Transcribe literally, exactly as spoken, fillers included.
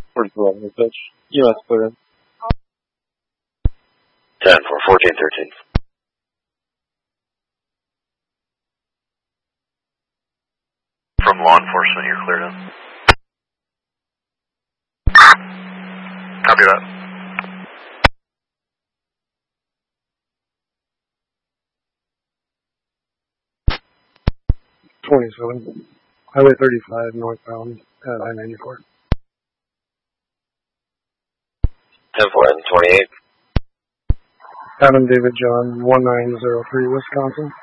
forty-four on the pitch. U S clear in. ten for fourteen thirteen. From law enforcement, you're cleared in. Copy that. twenty-seven. Highway thirty-five, northbound, at I ninety-four. ten four and twenty-eight. Adam David John, one nine zero three, Wisconsin.